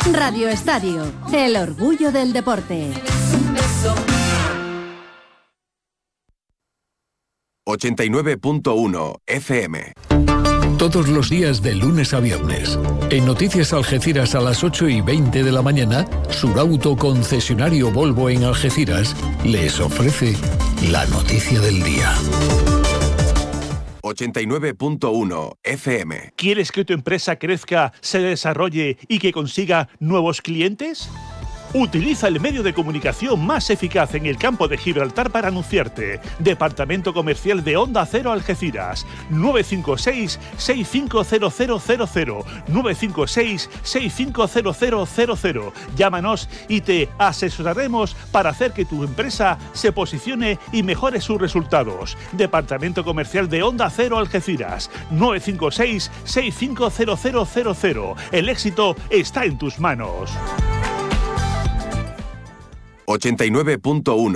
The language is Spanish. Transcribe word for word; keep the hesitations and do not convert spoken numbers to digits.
Radio Estadio, el orgullo del deporte. ochenta y nueve punto uno F M. Todos los días de lunes a viernes. En Noticias Algeciras a las ocho y veinte de la mañana, Surauto, concesionario Volvo en Algeciras, les ofrece la noticia del día. ochenta y nueve punto uno F M. ¿Quieres que tu empresa crezca, se desarrolle y que consiga nuevos clientes? Utiliza el medio de comunicación más eficaz en el campo de Gibraltar para anunciarte. Departamento Comercial de Onda Cero Algeciras. nueve cinco seis, seis cinco cero cero cero cero. nueve cinco seis, seis cinco cero cero cero cero. Llámanos y te asesoraremos para hacer que tu empresa se posicione y mejore sus resultados. Departamento Comercial de Onda Cero Algeciras. nueve cinco seis, seis cinco cero cero cero cero. El éxito está en tus manos. ochenta y nueve punto uno